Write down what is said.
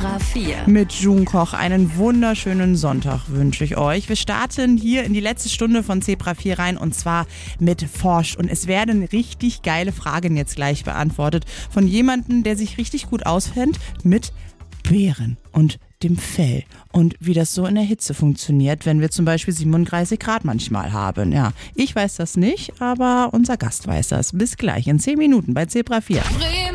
Zebra 4. Mit Junkoch einen wunderschönen Sonntag wünsche ich euch. Wir starten hier in die letzte Stunde von Zebra 4 rein und zwar mit Forscht. Und es werden richtig geile Fragen jetzt gleich beantwortet von jemandem, der sich richtig gut auskennt mit Beeren und dem Fell und wie das so in der Hitze funktioniert, wenn wir zum Beispiel 37 Grad manchmal haben. Ja, ich weiß das nicht, aber unser Gast weiß das. Bis gleich in 10 Minuten bei Zebra 4.